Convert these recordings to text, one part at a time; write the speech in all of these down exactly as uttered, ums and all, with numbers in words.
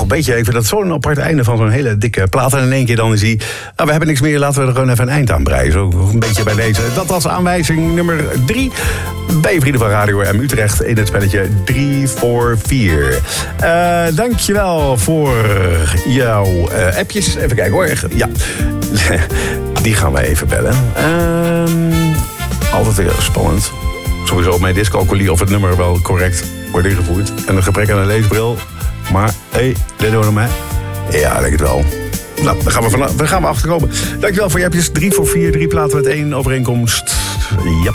een beetje, ik vind dat zo'n apart einde van zo'n hele dikke plaat. En in één keer dan is hij, nou, we hebben niks meer, laten we er gewoon even een eind aan breien. Zo een beetje bij deze. Dat was aanwijzing nummer drie bij je vrienden van Radio M Utrecht in het spelletje drie voor vier. Uh, dankjewel voor jouw uh, appjes. Even kijken hoor. Ja, die gaan we even bellen. Uh, altijd weer spannend. Sowieso mijn dyscalculie of het nummer wel correct wordt ingevoerd. En een gebrek aan een leesbril. Maar, hé, hey, dit doen we mij. Ja, ik denk het wel. Nou, daar gaan we, van, daar gaan we achterkomen. Dankjewel voor je appjes. Drie voor vier, drie platen met één overeenkomst. Ja.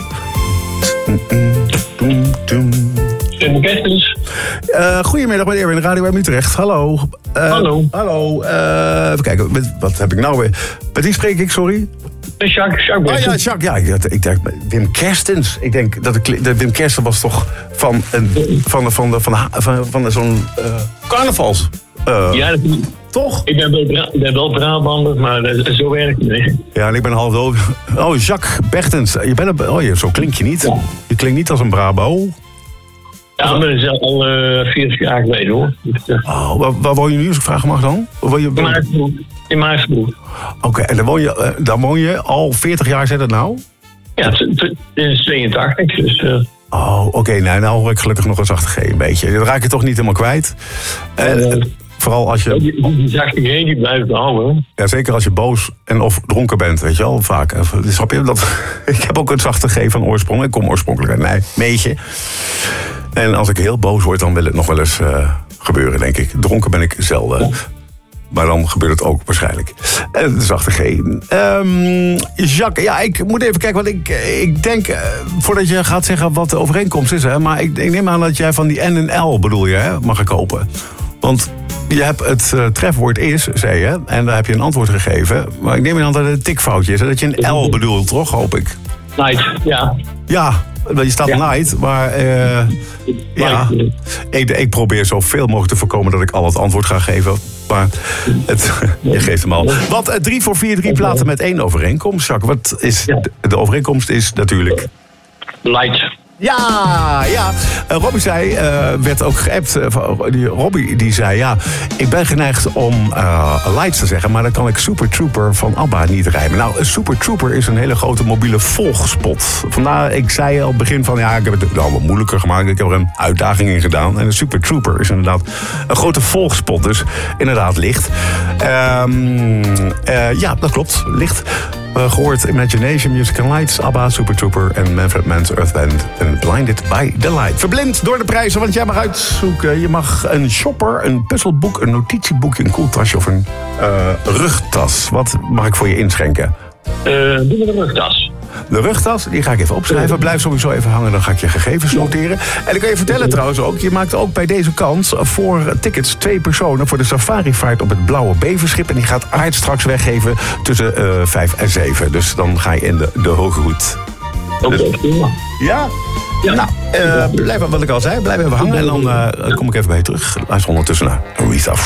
Uh, goedemiddag, meneer Erwin, Radio M Utrecht. Hallo. Uh, hallo. Hallo. Uh, even kijken, met, wat heb ik nou weer? Met wie spreek ik, sorry? Jacques, Jacques. Oh ja, Jacques. Ja, ik, ik dacht, Wim Kerstens. Ik denk dat ik, de Wim Kersten was toch van een van, van, van, van, van, van zo'n uh, carnavals. Uh, ja, dat, toch? Ik ben wel, Bra- ben wel Brabander, maar uh, zo werkt het niet. Ja, en ik ben half dood. Oh, Jacques Bertens. Je bent een, oh, zo klink je niet. Ja. Je klinkt niet als een Brabo. Ja, maar dat is al uh, veertig jaar geleden hoor. Oh, waar, waar woon je nu, als ik vragen mag dan? Waar je, in Maasbroek. In Maasbroek. Oké, okay, en dan woon, je, uh, dan woon je al veertig jaar, zit het nou? Ja, het is tweeëntachtig, dus... Uh... Oh, oké, okay, nou, nou hoor ik gelukkig nog een zachte G een beetje. Dat raak je toch niet helemaal kwijt. En, uh, uh, vooral als je... Die, die zachte G die blijft houden. Ja, zeker als je boos en of dronken bent, weet je wel, vaak. Snap je dat? Ik heb ook een zachte G van oorsprong. Ik kom oorspronkelijk uit een meetje. En als ik heel boos word, dan wil het nog wel eens uh, gebeuren, denk ik. Dronken ben ik zelden. Ja. Maar dan gebeurt het ook waarschijnlijk. En de zachte G. Um, Jacques, ja, ik moet even kijken. Want ik, ik denk, uh, voordat je gaat zeggen wat de overeenkomst is... Hè, maar ik, ik neem aan dat jij van die N en L bedoel je, hè, mag ik kopen. Want je hebt het uh, trefwoord is, zei je. En daar heb je een antwoord gegeven. Maar ik neem aan dat het een tikfoutje is. Hè, dat je een L bedoelt, toch, hoop ik. Night, ja. Ja. Je staat ja. Night, maar uh, ja, ik, ik probeer zoveel mogelijk te voorkomen dat ik al het antwoord ga geven. Maar het, je geeft hem al. Wat, uh, drie voor vier, drie platen met één overeenkomst. Jacques, wat is de, de overeenkomst is natuurlijk... Light. Ja, ja. Uh, Robbie zei, uh, werd ook geappt. Uh, die, Robbie die zei, ja, ik ben geneigd om uh, Lights te zeggen, maar dan kan ik Super Trooper van ABBA niet rijmen. Nou, een Super Trooper is een hele grote mobiele volgspot. Vandaar, ik zei al begin van, ja, ik heb het al wat moeilijker gemaakt. Ik heb er een uitdaging in gedaan. En een Super Trooper is inderdaad een grote volgspot. Dus inderdaad licht. Um, uh, ja, dat klopt, licht. Uh, gehoord Imagination, Music and Lights, ABBA, Super Trooper en Manfred Mann's Earth Band en Blinded by the Light. Verblind door de prijzen, want jij mag uitzoeken. Je mag een shopper, een puzzelboek, een notitieboekje, een koeltasje of een uh, rugtas. Wat mag ik voor je inschenken? Uh, doe maar de rugtas. De rugtas, die ga ik even opschrijven. Blijf sowieso even hangen, dan ga ik je gegevens noteren. En ik kan je vertellen trouwens ook, je maakt ook bij deze kans voor tickets twee personen voor de safarivaart op het Blauwe Beverschip. En die gaat Aard straks weggeven tussen uh, vijf en zeven. Dus dan ga je in de, de hoge hoed. Oké, okay. Dus, ja? Ja. Nou, uh, blijf wat ik al zei, blijf even hangen en dan uh, kom ik even bij je terug. Luister ondertussen naar Aretha.